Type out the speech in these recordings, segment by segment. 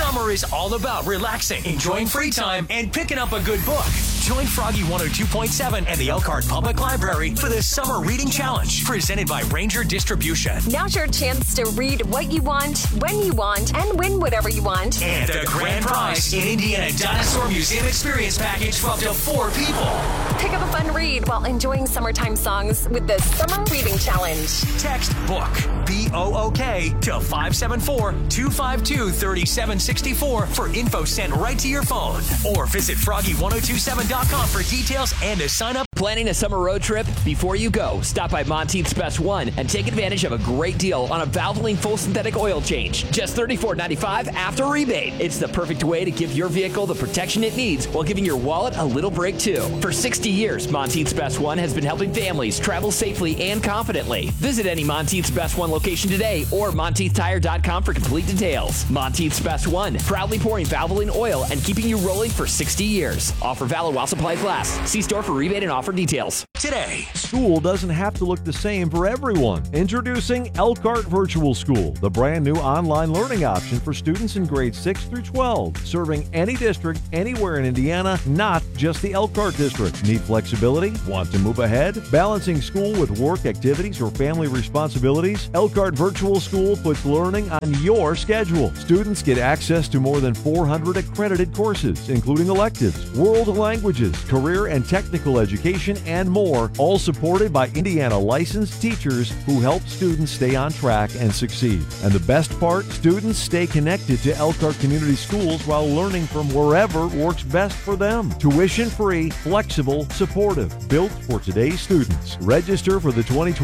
Summer is all about relaxing, enjoying free time, and picking up a good book. Join Froggy 102.7 and the Elkhart Public Library for the Summer Reading Challenge, presented by Ranger Distribution. Now's your chance to read what you want, when you want, and win whatever you want. And the grand prize, an Indiana Dinosaur Museum Experience Package for up to 4 people. Pick up a fun read while enjoying summertime songs with the Summer Reading Challenge. Text BOOK, B-O-O-K, to 574-252-3764 for info sent right to your phone. Or visit froggy1027.com for details and to sign up. Planning a summer road trip? Before you go, stop by Monteith's Best One and take advantage of a great deal on a Valvoline full synthetic oil change. Just $34.95 after rebate. It's the perfect way to give your vehicle the protection it needs while giving your wallet a little break too. For 60 years, Monteith's Best One has been helping families travel safely and confidently. Visit any Monteith's Best One location today or MonteithTire.com for complete details. Monteith's Best One, proudly pouring Valvoline oil and keeping you rolling for 60 years. Offer valid while supplies last. See store for rebate and offer details. Today, school doesn't have to look the same for everyone. Introducing Elkhart Virtual School, the brand new online learning option for students in grades 6 through 12, serving any district anywhere in Indiana, not just the Elkhart district. Need flexibility? Want to move ahead? Balancing school with work activities or family responsibilities? Elkhart Virtual School puts learning on your schedule. Students get access to more than 400 accredited courses, including electives, world languages, career and technical education, and more, all supported by Indiana licensed teachers who help students stay on track and succeed. And the best part, students stay connected to Elkhart Community Schools while learning from wherever works best for them. Tuition-free, flexible, supportive, built for today's students. Register for the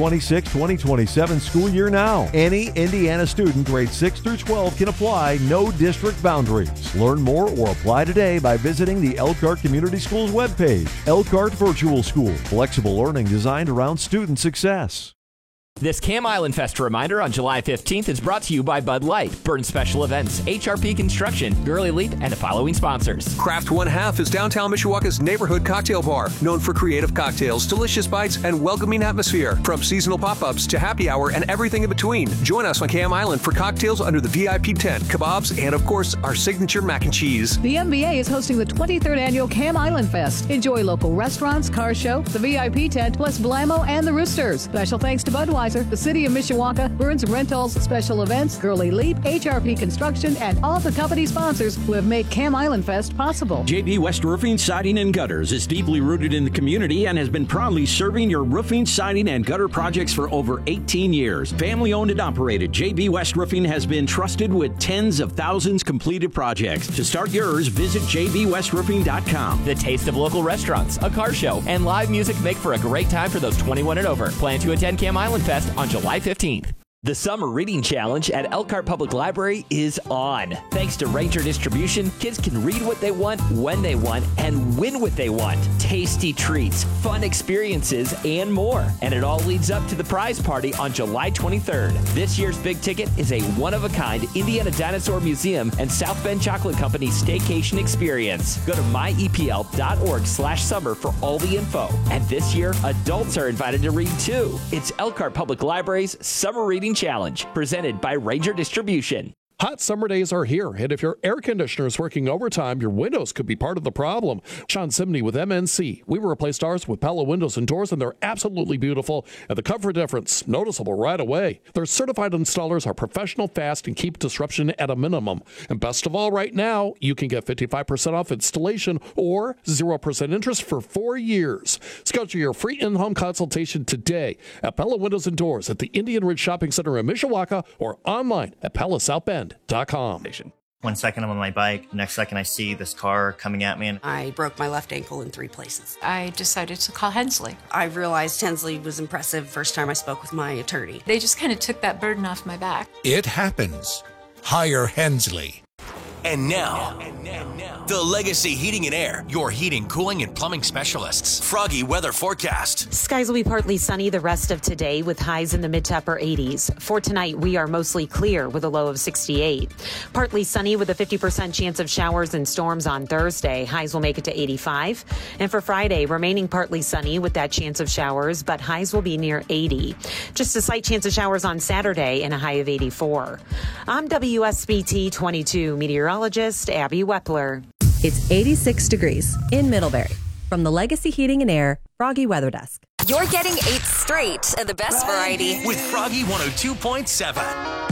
2026-2027 school year now. Any Indiana student grades 6 through 12 can apply, no district boundaries. Learn more or apply today by visiting the Elkhart Community Schools webpage. Elkhart Virtual School, flexible learning designed around student success. This Cam Island Fest reminder on July 15th is brought to you by Bud Light, Burn Special Events, HRP Construction, Gurley Leap, and the following sponsors. Craft One Half is downtown Mishawaka's neighborhood cocktail bar, known for creative cocktails, delicious bites, and welcoming atmosphere. From seasonal pop-ups to happy hour and everything in between. Join us on Cam Island for cocktails under the VIP tent, kebabs, and of course, our signature mac and cheese. The MBA is hosting the 23rd annual Cam Island Fest. Enjoy local restaurants, car show, the VIP tent, plus Blammo and the Roosters. Special thanks to Budweiser, the City of Mishawaka, Burns Rentals, Special Events, Gurley Leap, HRP Construction, and all the company sponsors who have made Cam Island Fest possible. JB West Roofing, Siding, and Gutters is deeply rooted in the community and has been proudly serving your roofing, siding, and gutter projects for over 18 years. Family owned and operated, JB West Roofing has been trusted with tens of thousands completed projects. To start yours, visit jbwestroofing.com. The taste of local restaurants, a car show, and live music make for a great time for those 21 and over. Plan to attend Cam Island Fest on July 15th. The Summer Reading Challenge at Elkhart Public Library is on. Thanks to Ranger Distribution, kids can read what they want, when they want, and win what they want. Tasty treats, fun experiences, and more. And it all leads up to the prize party on July 23rd. This year's big ticket is a one-of-a-kind Indiana Dinosaur Museum and South Bend Chocolate Company staycation experience. Go to myepl.org/summer for all the info. And this year, adults are invited to read too. It's Elkhart Public Library's Summer Reading Challenge, presented by Ranger Distribution. Hot summer days are here, and if your air conditioner is working overtime, your windows could be part of the problem. Sean Simney with MNC. We replaced ours with Pella windows and doors, and they're absolutely beautiful, and the comfort difference noticeable right away. Their certified installers are professional, fast, and keep disruption at a minimum. And best of all, right now, you can get 55% off installation or 0% interest for 4 years. Schedule your free in-home consultation today at Pella Windows and Doors at the Indian Ridge Shopping Center in Mishawaka or online at PellaSouthBend.com. 1 second I'm on my bike, next second I see this car coming at me, and I broke my left ankle in 3 places. I decided to call Hensley. I realized Hensley was impressive first time I spoke with my attorney. They just kind of took that burden off my back. It happens. Hire Hensley. And now, The Legacy Heating and Air, your heating, cooling, and plumbing specialists. Froggy weather forecast. Skies will be partly sunny the rest of today with highs in the mid to upper 80s. For tonight, we are mostly clear with a low of 68. Partly sunny with a 50% chance of showers and storms on Thursday. Highs will make it to 85. And for Friday, remaining partly sunny with that chance of showers, but highs will be near 80. Just a slight chance of showers on Saturday and a high of 84. I'm WSBT 22 meteorologist Abby Wepler. It's 86 degrees in Middlebury. From the Legacy Heating and Air Froggy Weather Desk. You're getting 8 straight of the best variety with Froggy 102.7.